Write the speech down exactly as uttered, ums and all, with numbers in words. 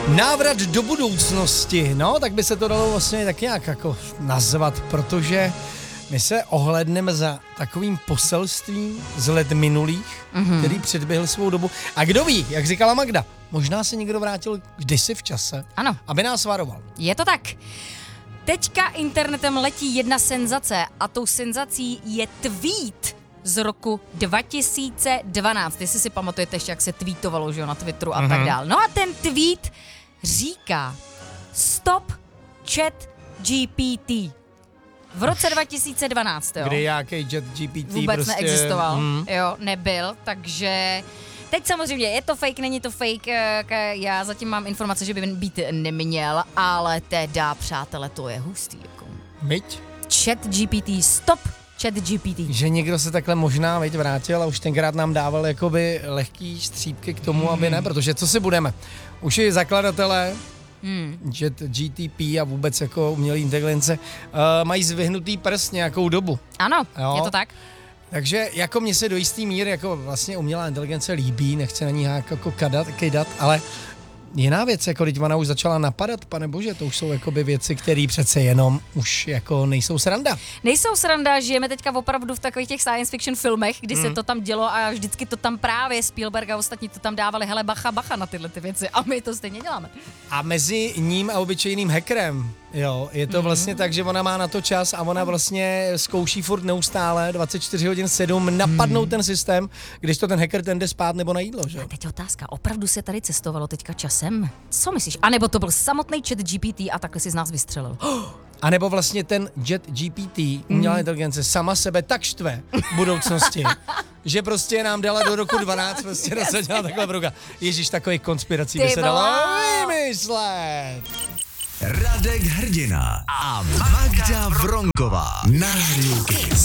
Návrat do budoucnosti, no, tak by se to dalo vlastně tak nějak jako nazvat, protože my se ohlédneme za takovým poselstvím z let minulých, mm-hmm. který předběhl svou dobu. A kdo ví, jak říkala Magda, možná se někdo vrátil kdysi v čase, ano, aby nás varoval. Je to tak. Teďka internetem letí jedna senzace a tou senzací je tweet z roku dva tisíce dvanáct. Jestli si pamatujete ještě, jak se tweetovalo, že jo, na Twitteru a mm-hmm. tak dál. No a ten tweet říká Stop Chat G P T. V roce dva tisíce dvanáct, jo. Kdy nějaký Chat G P T vůbec prostě neexistoval, mm. jo, nebyl, takže teď samozřejmě je to fake, není to fake, já zatím mám informace, že by být neměl, ale teda, přátelé, to je hustý, jako. Myť? Chat G P T, stop Chat G P T. Že někdo se takhle možná veď vrátil a už tenkrát nám dával jakoby lehký střípky k tomu, mm. aby ne, protože co si budeme, už i zakladatelé Hmm. Chat G T P a vůbec jako umělý inteligence uh, mají zvyhnutý prst nějakou dobu. Ano, jo? Je to tak. Takže jako mně se do jistý míry jako vlastně umělá inteligence líbí, nechci na ní nějak jako kadat, kejdat, ale jiná věc, jako teď ona už začala napadat, pane bože, to už jsou jakoby věci, které přece jenom už jako nejsou sranda. Nejsou sranda, žijeme teďka opravdu v takových těch science fiction filmech, kdy mm. se to tam dělo a vždycky to tam právě Spielberg a ostatní to tam dávali, hele bacha, bacha na tyhle ty věci a my to stejně děláme. A mezi ním a obyčejným hackerem, jo, je to mm. vlastně tak, že ona má na to čas a ona vlastně zkouší furt neustále dvacet čtyři hodin sedm napadnout mm. ten systém, když to ten hacker ten jde spát nebo na jídlo, že? A teď je otázka, opravdu se tady cestovalo teďka časem? Co myslíš? A nebo to byl samotný Chat G P T a takhle si z nás vystřelil? A nebo vlastně ten Chat G P T, umělá mm. inteligence, sama sebe tak štve v budoucnosti, že prostě nám dala do roku dvanáct prostě nasadila takhle bruka. Ježíš, takových konspirací by se dalo vymyslet. Radek Hrdina a Magda Vronková na Rádiu Kiss.